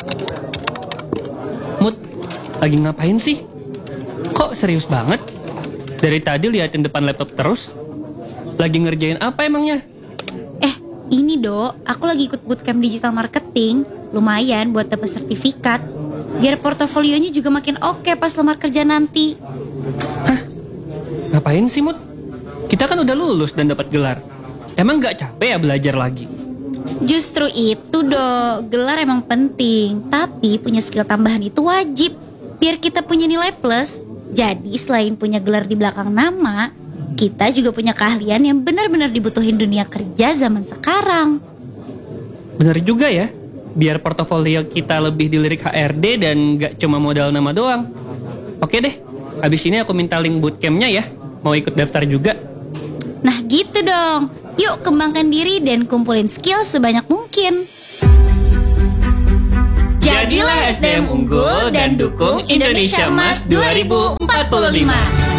Mut, lagi ngapain sih? Kok serius banget? Dari tadi liatin depan laptop terus. Lagi ngerjain apa emangnya? Ini Dok, aku lagi ikut bootcamp digital marketing. Lumayan buat dapat sertifikat. Biar portofolionya juga makin oke pas lamar kerja nanti. Ngapain sih, Mut? Kita kan udah lulus dan dapat gelar. Emang gak capek ya belajar lagi? Justru itu Dok, gelar emang penting. Tapi punya skill tambahan itu wajib. Biar kita punya nilai plus. Jadi selain punya gelar di belakang nama, kita juga punya keahlian yang benar-benar dibutuhin dunia kerja zaman sekarang. Bener juga ya. Biar portofolio kita lebih dilirik HRD dan gak cuma modal nama doang. Oke deh, habis ini aku minta link bootcampnya ya. Mau ikut daftar juga. Nah gitu dong. Yuk kembangkan diri dan kumpulin skill sebanyak mungkin. Jadilah SDM unggul dan dukung Indonesia Emas 2045.